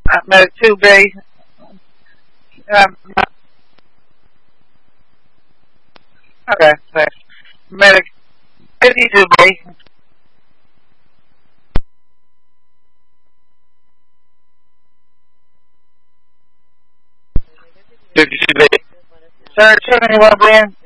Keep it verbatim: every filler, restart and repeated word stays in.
Uh, medic two B. Um, okay, thanks. Medic fifty-two B. fifty-two B. Sir, check anyone, Brian?